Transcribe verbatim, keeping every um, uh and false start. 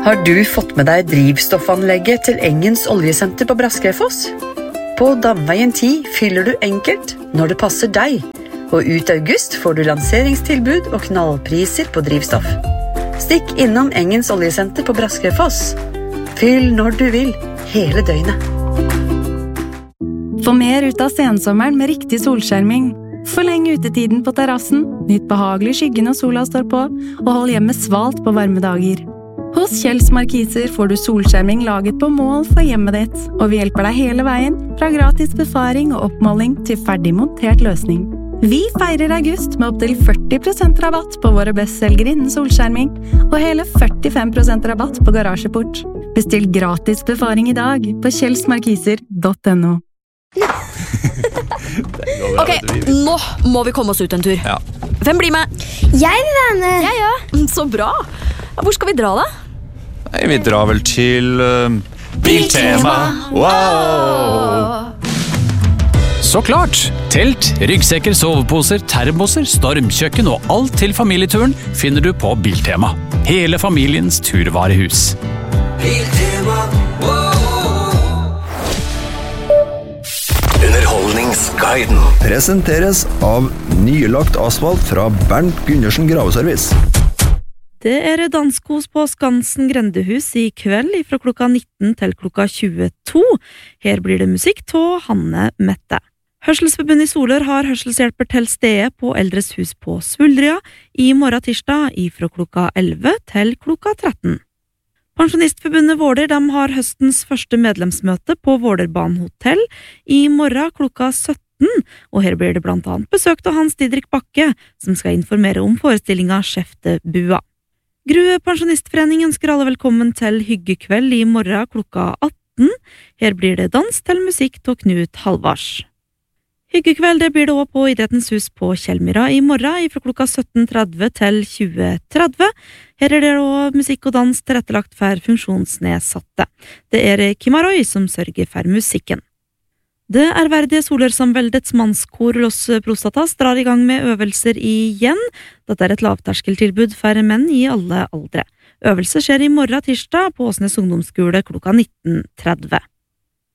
Har du fått med deg drivstoffanlegget til Engens oljesenter på Braskefoss? På Damveien ti fyller du enkelt når det passer deg, og ut august får du lanseringstilbud og knallpriser på drivstoff. Stikk innom Engens oljesenter på Braskefoss. Fyll når du vil, hele døgnet. Få mer ut av sensommeren med riktig solskjerming. Forleng utetiden på terrassen, nyt behagelig skyggen når sola står på, og hold hjemmet svalt på varme dager. Hos Kjells Markiser får du solskjerming laget på mål for hjemmet ditt, og vi hjelper deg hele veien, fra gratis befaring og oppmåling til ferdig montert løsning. Vi feirer august med opp til førti prosent rabatt på våre bestselgere innen solskjerming, og hele førtifem prosent rabatt på garasjeport. Bestill gratis befaring i dag på kjellsmarkiser punktum no. Ok, nå må vi komme oss ut en tur. Ja. Hvem blir med? Jeg vil være med. Jeg, ja. Så bra. Hvor skal vi dra da? Nei, vi drar vel til uh, Biltema. Wow! Så klart! Telt, ryggsekker, soveposer, termoser, stormkjøkken og alt til familieturen finner du på Biltema. Hele familiens turvarehus. Biltema, Underholdningsguiden presenteres av nylagt asfalt fra Bernt Gundersen Graveservice. Det er danskos på Skansen Grendehus i kveld fra klokka nitten til klokka tjueto. Her blir det musikk til Hanne Mette. Hørselsforbundet i Soler har hørselshjelper til stede på Eldres hus på Svuldrya i morgen tirsdag fra klokka elleve til klokka tretten. Pensjonistforbundet Våler de har høstens første medlemsmøte på Vålerbanen hotell i morgen klokka sytten, og her blir det blant annet besøkt av Hans Didrik Bakke, som skal informere om forestillinga Skjeftebua. Grue Pensjonistforening ønsker alle velkommen til hyggekveld i morgen klokka atten. Her blir det dans til musikk til Knut Halvars. Hyggekveld det blir det også på Idrettens hus på Kjellmyra i morgen fra klokka sytten tretti til tjue tretti. Her er det også musikk og dans tilrettelagt for funksjonsnedsatte. Det er Kimaroy som sørger for musikken. Det ærverdige Solersamveldets mannskor Los Prostatas drar i gang med øvelser igjen. Dette er et lavterskeltilbud for menn i alle aldre. Øvelse skjer i morgen tirsdag på Åsnes ungdomsskole klokka nitten tretti.